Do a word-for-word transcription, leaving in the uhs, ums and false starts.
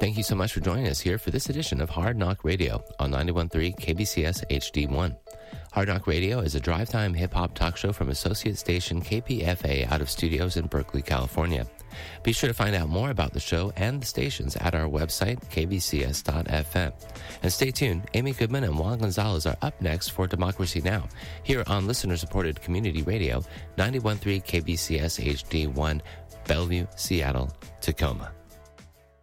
Thank you so much for joining us here for this edition of Hard Knock Radio on ninety-one point three K B C S H D one. Hard Knock Radio is a drive-time hip-hop talk show from associate station K P F A out of studios in Berkeley, California. Be sure to find out more about the show and the stations at our website, k b c s dot f m. And stay tuned. Amy Goodman and Juan Gonzalez are up next for Democracy Now! Here on listener-supported community radio, ninety-one point three K B C S H D one, Bellevue, Seattle, Tacoma.